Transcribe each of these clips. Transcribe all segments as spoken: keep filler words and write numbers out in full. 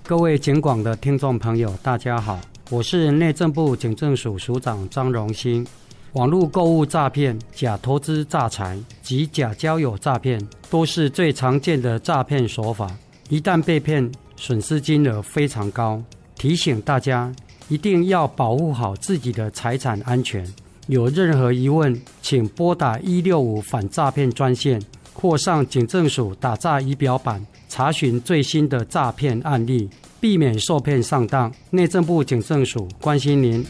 各位警广的听众朋友大家好，我是内政部警政署署长张荣兴。网络购物诈骗、假投资诈财及假交友诈骗都是最常见的诈骗手法，一旦被骗，损失金额非常高。提醒大家一定要保护好自己的财产安全，有任何疑问请拨打一六五反诈骗专线或上警政署打诈仪表板查询最新的诈骗案例，避免受骗上当。内政部警政署关心您。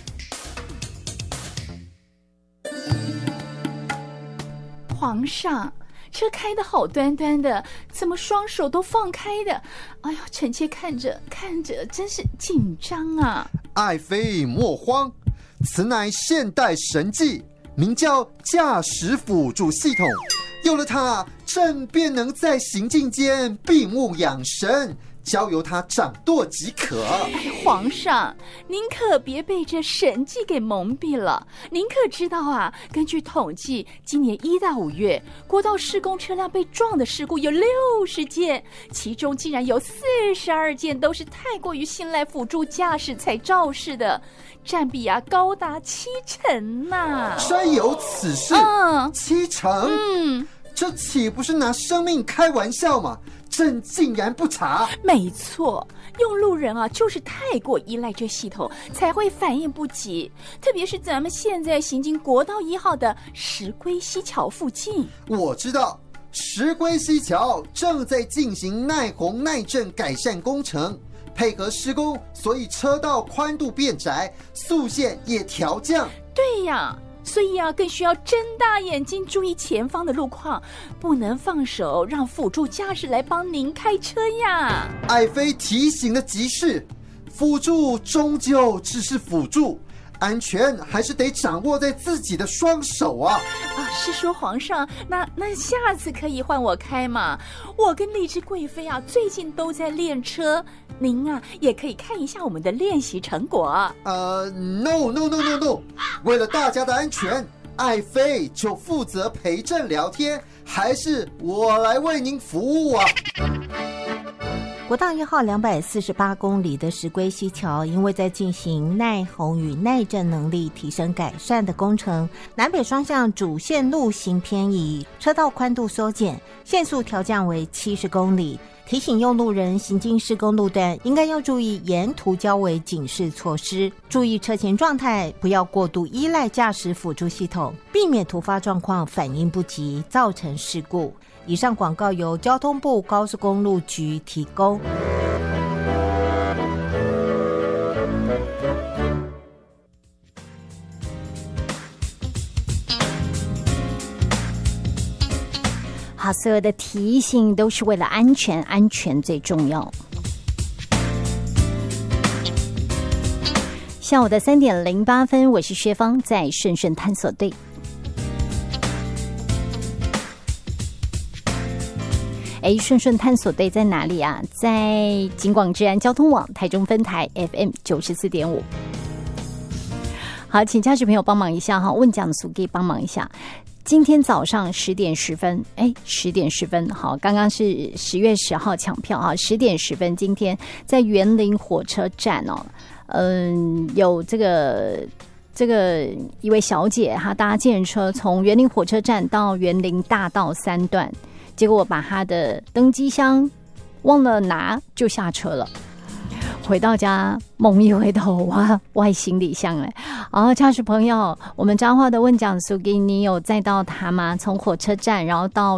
皇上，车开得好端端的，怎么双手都放开的？哎呦，臣妾看着看着真是紧张啊！ 爱妃莫慌，此乃现代神技，名叫驾驶辅助系统。有了它，朕便能在行进间闭目养神，交由它掌舵即可。 哎，皇上，您可别被这神迹给蒙蔽了。您可知道啊，根据统计，今年一到五月，国道施工车辆被撞的事故有六十件，其中竟然有四十二件都是太过于信赖辅助驾驶才肇事的，占比啊高达七成呐、啊！ 真有此事？ 嗯， 七成？ 嗯， 这岂不是拿生命开玩笑吗？朕竟然不查。 没错，用路人啊就是太过依赖这系统，才会反应不及。特别是咱们现在行经国道一号的石龟溪桥附近。 我知道石龟溪桥正在进行耐洪耐震改善工程，配合施工，所以车道宽度变窄，速限也调降。 对呀，所以啊，更需要睁大眼睛注意前方的路况，不能放手让辅助驾驶来帮您开车呀。 爱妃提醒的极是，辅助终究只是辅助，安全还是得掌握在自己的双手啊！ 啊，是说皇上，那那下次可以换我开嘛？我跟丽芝贵妃啊，最近都在练车，您啊也可以看一下我们的练习成果。 呃 ，no no no no no， 为了大家的安全，爱妃就负责陪朕聊天，还是我来为您服务啊？ 国道一号两百四十八公里的石龟溪桥，因为在进行耐洪与耐震能力提升改善的工程，南北双向主线路行偏移，车道宽度缩减，限速调降为七十公里。提醒用路人行经施工路段，应该要注意沿途交围警示措施，注意车前状态，不要过度依赖驾驶辅助系统，避免突发状况反应不及，造成事故。以上广告由交通部高速公路局提供。 好，所有的提醒都是为了安全，安全最重要。下午的三点零八分，我是薛芳，在顺顺探索队。哎，顺顺探索队在哪里啊？在警广治安交通网台中分台 F M 九十四点五。好，请驾驶朋友帮忙一下哈，问讲组可以帮忙一下。今天早上十点十分，哎，十点十分，好，刚刚是十月十号抢票啊，十点十分，今天在园林火车站哦，嗯，有这个这个一位小姐，她搭计程车从园林火车站到园林大道三段。结果我把他的登机箱忘了拿，就下车了。回到家猛一回头，哇，外行李箱嘞！啊，驾驶朋友，我们彰化的问讲苏给你有载到他吗？从火车站然后到